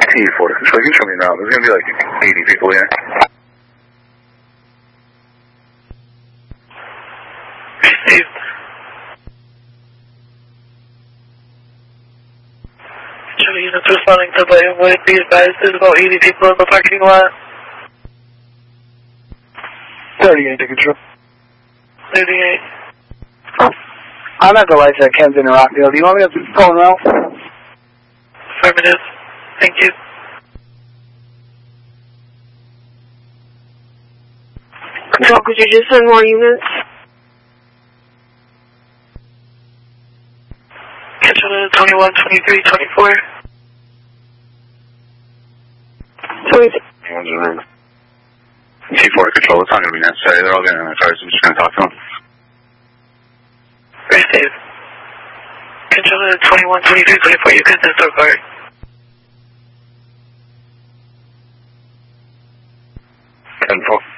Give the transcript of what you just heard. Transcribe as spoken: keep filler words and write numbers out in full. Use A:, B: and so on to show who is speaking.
A: T four, so you can show me now. There's going to be like eighty people here.
B: Received. Control units responding to Blaine Wood. Be advised there's about eighty people in the parking lot.
C: thirty-eight to control.
B: thirty-eight.
C: I'm at the lights at Kensington and Rockdale. Do you want me to phone Ralph?
B: Affirmative. Thank you.
D: Control, could you just send more units?
B: Control to twenty-one, twenty-three, twenty-four.
D: twenty-three.
A: T four to control, it's not going to be necessary. They're all getting in their cars. I'm just going to talk to them.
B: Received. Control to twenty-one, twenty-three, twenty-four. You can send so far.
A: ten four.